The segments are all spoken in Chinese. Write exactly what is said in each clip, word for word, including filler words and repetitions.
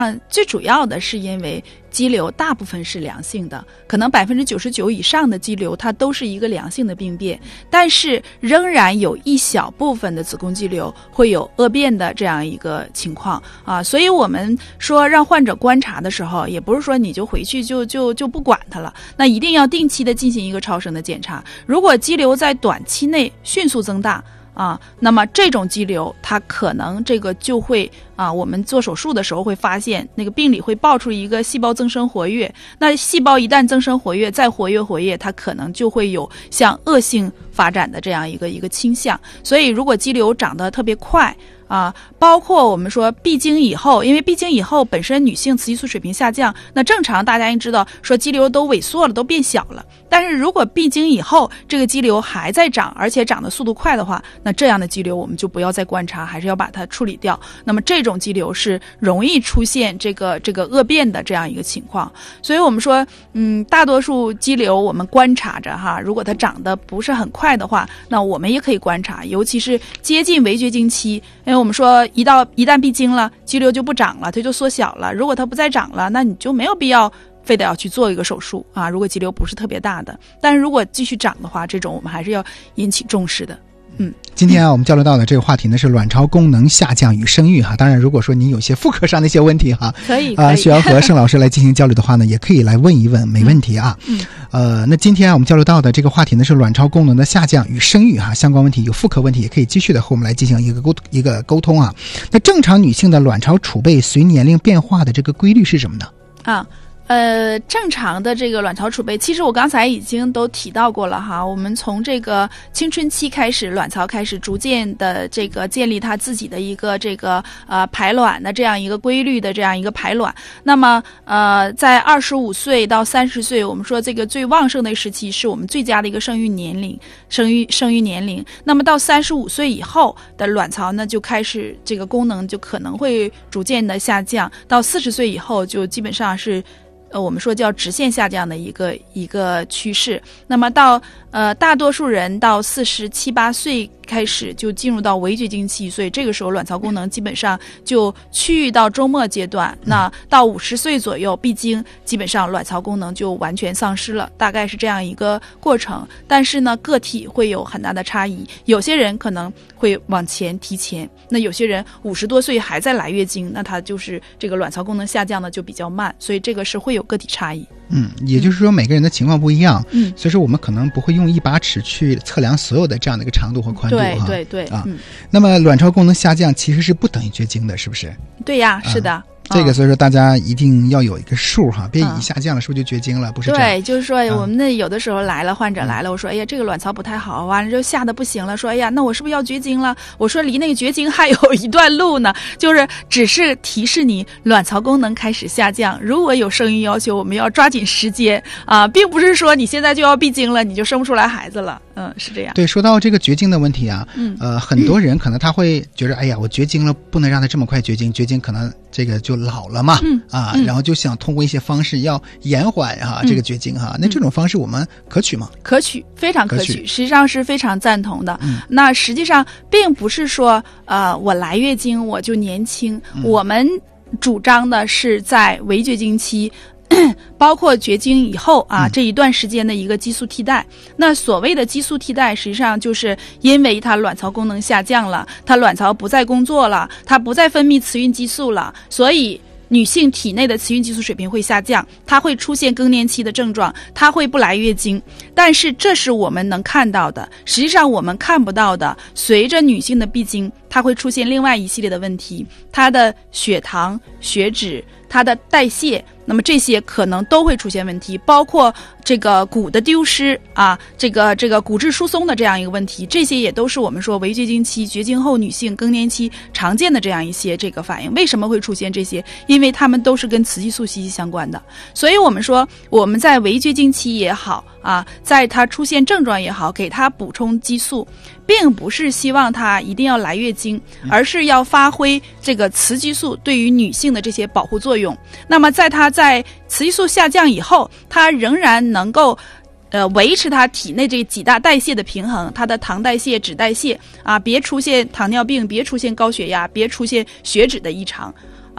嗯，最主要的是因为肌瘤大部分是良性的，可能百分之九十九以上的肌瘤它都是一个良性的病变，但是仍然有一小部分的子宫肌瘤会有恶变的这样一个情况啊，所以我们说让患者观察的时候，也不是说你就回去就就就不管它了，那一定要定期的进行一个超声的检查。如果肌瘤在短期内迅速增大啊，那么这种肌瘤它可能这个就会啊，我们做手术的时候会发现那个病理会爆出一个细胞增生活跃，那细胞一旦增生活跃再活跃活跃，它可能就会有向恶性发展的这样一个一个倾向。所以如果肌瘤长得特别快啊，包括我们说闭经以后，因为闭经以后本身女性雌激素水平下降，那正常大家也知道说肌瘤都萎缩了，都变小了，但是如果闭经以后这个肌瘤还在长，而且长的速度快的话，那这样的肌瘤我们就不要再观察，还是要把它处理掉。那么这种肌瘤是容易出现这个这个恶变的这样一个情况。所以我们说嗯，大多数肌瘤我们观察着哈，如果它长得不是很快的话，那我们也可以观察，尤其是接近围绝经期，因为我们说一到一旦闭经了，肌瘤就不长了，它就缩小了，如果它不再长了，那你就没有必要非得要去做一个手术啊，如果肌瘤不是特别大的。但是如果继续长的话，这种我们还是要引起重视的。嗯， 今天啊，我们交流到的这个话题呢是卵巢功能下降与生育哈。当然，如果说您有些妇科上的一些问题哈， 可以啊、呃，需要和盛老师来进行交流的话呢，也可以来问一问，没问题啊。 嗯， 呃，那今天啊，我们交流到的这个话题呢是卵巢功能的下降与生育哈，相关问题有妇科问题也可以继续的和我们来进行一个沟一个沟通啊。那正常女性的卵巢储备随年龄变化的这个规律是什么呢？ 啊。呃，正常的这个卵巢储备，其实我刚才已经都提到过了哈。我们从这个青春期开始，卵巢开始逐渐的这个建立它自己的一个这个呃排卵的这样一个规律的这样一个排卵。那么呃，在二十五岁到三十岁，我们说这个最旺盛的时期是我们最佳的一个生育年龄，生育生育年龄。那么到三十五岁以后的卵巢呢，就开始这个功能就可能会逐渐的下降，到四十岁以后就基本上是。呃，我们说叫直线下降的一个一个趋势。那么到呃大多数人到四十七八岁开始就进入到围绝经期，所以这个时候卵巢功能基本上就趋于到周末阶段。那到五十岁左右闭经，基本上卵巢功能就完全丧失了，大概是这样一个过程。但是呢，个体会有很大的差异，有些人可能会往前提前，那有些人五十多岁还在来月经，那他就是这个卵巢功能下降的就比较慢，所以这个是会有个体差异。 嗯，也就是说每个人的情况不一样， 嗯， 所以说我们可能不会用一把尺去测量所有的这样的一个长度和宽度对哈。 对对啊、 嗯， 那么卵巢功能下降其实是不等于绝经的，是不是？ 对呀，是的。 啊这个所以说大家一定要有一个数哈，别嗯一下降了是不是就绝经了？不是这样。 对，就是说啊我们那有的时候来了患者来了，我说哎呀这个卵巢不太好，完了就吓得不行了，说哎呀那我是不是要绝经了？我说离那个绝经还有一段路呢，就是只是提示你卵巢功能开始下降，如果有生育要求我们要抓紧时间啊，并不是说你现在就要闭经了你就生不出来孩子了。嗯，是这样。 对，说到这个绝经的问题啊， 嗯， 呃，很多人可能他会觉得，哎呀，我绝经了，不能让他这么快绝经，绝经可能这个就老了嘛， 嗯啊， 嗯、 然后就想通过一些方式要延缓哈、啊嗯、 这个绝经哈、啊。那这种方式我们可取吗？ 可取，非常可取， 可取实际上是非常赞同的。 嗯、 那实际上并不是说，呃，我来月经我就年轻， 嗯、 我们主张的是在围绝经期。包括绝经以后啊、嗯、这一段时间的一个激素替代。那所谓的激素替代实际上就是因为它卵巢功能下降了，它卵巢不再工作了，它不再分泌雌孕激素了，所以女性体内的雌孕激素水平会下降，它会出现更年期的症状，它会不来月经。但是这是我们能看到的，实际上我们看不到的，随着女性的闭经，它会出现另外一系列的问题，她的血糖、血脂、它的代谢，那么这些可能都会出现问题，包括这个骨的丢失啊，这个这个骨质疏松的这样一个问题，这些也都是我们说围绝经期、绝经后女性更年期常见的这样一些这个反应。为什么会出现这些？因为它们都是跟雌激素息息相关的。所以我们说我们在围绝经期也好啊，在它出现症状也好，给它补充激素，并不是希望它一定要来月经，而是要发挥这个雌激素对于女性的这些保护作用。那么在它在雌激素下降以后，它仍然能够呃维持它体内这几大代谢的平衡，它的糖代谢、脂代谢啊，别出现糖尿病，别出现高血压，别出现血脂的异常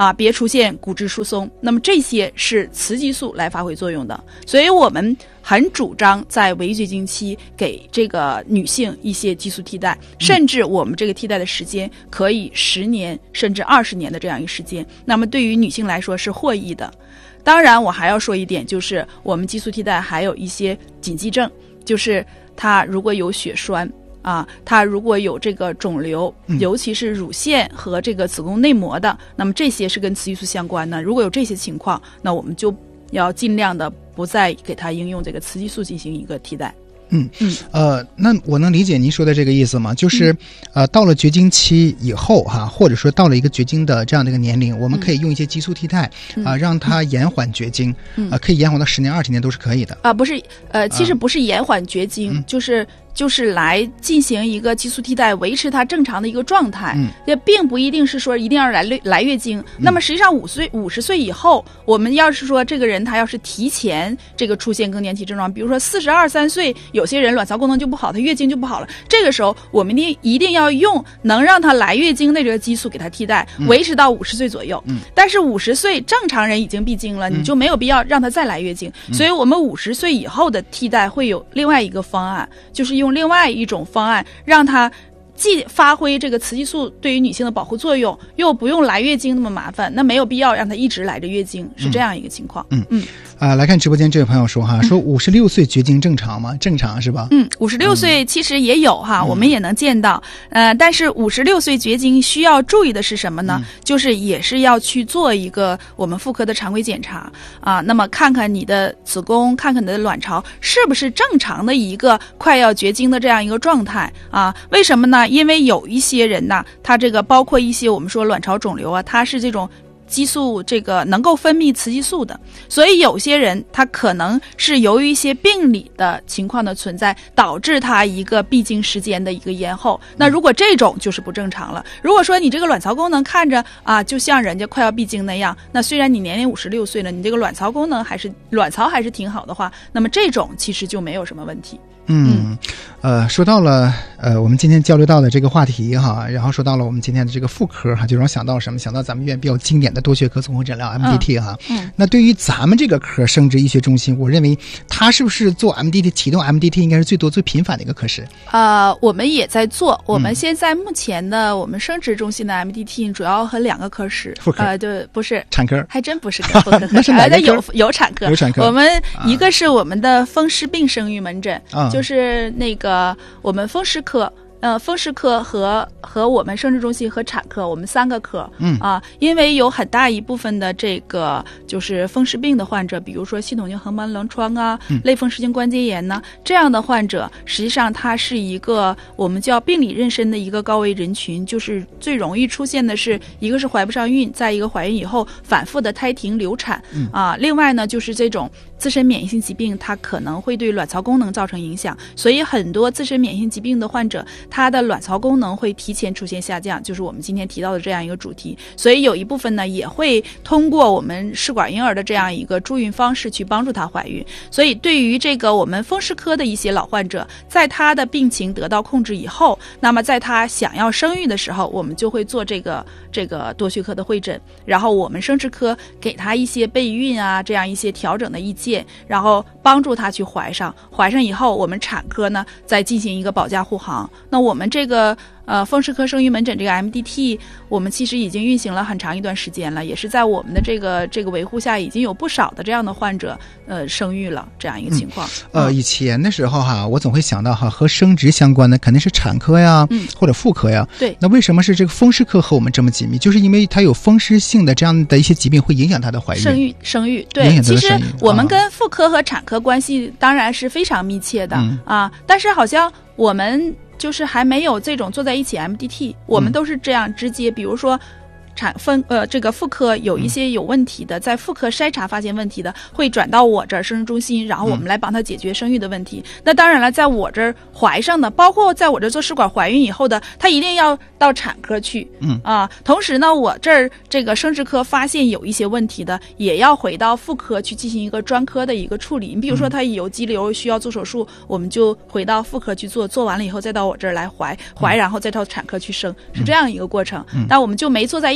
啊，别出现骨质疏松。那么这些是雌激素来发挥作用的，所以我们很主张在围绝经期给这个女性一些激素替代，甚至我们这个替代的时间可以十年甚至二十年的这样一个时间，那么对于女性来说是获益的。当然我还要说一点，就是我们激素替代还有一些禁忌症，就是它如果有血栓啊，它如果有这个肿瘤，尤其是乳腺和这个子宫内膜的，那么这些是跟雌激素相关的。如果有这些情况，那我们就要尽量的不再给它应用这个雌激素进行一个替代。 嗯嗯，呃，那我能理解您说的这个意思吗？就是，嗯、呃，到了绝经期以后哈、啊，或者说到了一个绝经的这样的一个年龄，我们可以用一些激素替代、嗯、啊，让它延缓绝经，嗯、啊，可以延缓到十年、二十年都是可以的。啊， 不是，呃，其实不是延缓绝经，啊、就是。就是来进行一个激素替代，维持它正常的一个状态，也、嗯、并不一定是说一定要来来月经。嗯、那么实际上五岁五十岁以后，我们要是说这个人他要是提前这个出现更年期症状，比如说四十二三岁，有些人卵巢功能就不好，他月经就不好了，这个时候我们一定一定要用能让他来月经的这个激素给他替代，维持到五十岁左右。嗯、但是五十岁正常人已经闭经了，嗯、你就没有必要让他再来月经。嗯、所以我们五十岁以后的替代会有另外一个方案，就是用另外一种方案，让它既发挥这个雌激素对于女性的保护作用，又不用来月经那么麻烦，那没有必要让它一直来着月经，是这样一个情况。 嗯嗯啊、呃，来看直播间这位朋友说哈，说五十六岁绝经正常吗？正常是吧？ 嗯，五十六岁其实也有哈、嗯，我们也能见到。呃，但是五十六岁绝经需要注意的是什么呢？嗯、就是也是要去做一个我们妇科的常规检查啊，那么看看你的子宫，看看你的卵巢是不是正常的一个快要绝经的这样一个状态啊？为什么呢？因为有一些人呢，他这个包括一些我们说卵巢肿瘤啊，它是这种激素这个能够分泌雌激素的，所以有些人他可能是由于一些病理的情况的存在，导致他一个闭经时间的一个延后。那如果这种就是不正常了。如果说你这个卵巢功能看着啊，就像人家快要闭经那样，那虽然你年龄五十六岁了，你这个卵巢功能还是卵巢还是挺好的话，那么这种其实就没有什么问题。 嗯，呃，说到了呃，我们今天交流到的这个话题哈，然后说到了我们今天的这个妇科哈，就让我想到什么？想到咱们医院比较经典的多学科综合诊疗 M D T 哈。嗯。嗯那对于咱们这个科生殖医学中心，我认为它是不是做 M D T 启动 M D T 应该是最多最频繁的一个科室？ 呃，我们也在做。我们现在目前的、嗯、我们生殖中心的 M D T 主要和两个科室。 妇科。 呃，对，不是产科， 还真不是妇科。 那是哪个科？ 有有产科。 有产科。 我们一个是我们的风湿病生育门诊。啊。就是那个我们风湿科，呃，风湿科和和我们生殖中心和产科，我们三个科，嗯啊，因为有很大一部分的这个就是风湿病的患者，比如说系统性横斑棱疮啊、嗯、类风湿性关节炎呢，这样的患者，实际上它是一个我们叫病理妊娠的一个高危人群，就是最容易出现的是一个是怀不上孕，再一个怀孕以后反复的胎停流产，嗯啊，另外呢就是这种自身免疫性疾病，它可能会对卵巢功能造成影响，所以很多自身免疫性疾病的患者，他的卵巢功能会提前出现下降，就是我们今天提到的这样一个主题。所以有一部分呢，也会通过我们试管婴儿的这样一个助孕方式去帮助她怀孕。所以对于这个我们风湿科的一些老患者，在他的病情得到控制以后，那么在他想要生育的时候，我们就会做这个这个多学科的会诊，然后我们生殖科给他一些备孕啊这样一些调整的意见，然后帮助他去怀上，怀上以后我们产科呢再进行一个保驾护航。那我们这个呃风湿科生育门诊这个 M D T 我们其实已经运行了很长一段时间了，也是在我们的这个这个维护下，已经有不少的这样的患者呃生育了这样一个情况。 嗯、呃以前的时候哈，我总会想到哈和生殖相关的肯定是产科呀、嗯、或者妇科呀。 对。 那为什么是这个风湿科和我们这么紧密？就是因为它有风湿性的这样的一些疾病会影响它的怀孕。 生育生育对，其实我们跟妇科和产科关系当然是非常密切的、嗯、啊，但是好像我们就是还没有这种坐在一起 M D T， 我们都是这样直接，比如说产分呃这个妇科有一些有问题的，在妇科筛查发现问题的，会转到我这儿生殖中心，然后我们来帮他解决生育的问题。嗯、那当然了，在我这儿怀上的，包括在我这儿做试管怀孕以后的，他一定要到产科去。嗯啊，同时呢，我这儿这个生殖科发现有一些问题的，也要回到妇科去进行一个专科的一个处理。你比如说他有肌瘤需要做手术，我们就回到妇科去做，做完了以后再到我这儿来怀怀，然后再到产科去生，是这样一个过程。嗯、但我们就没坐在一起。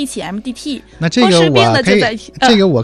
起 M D T。 那这个风湿病我可以的就在， 这个我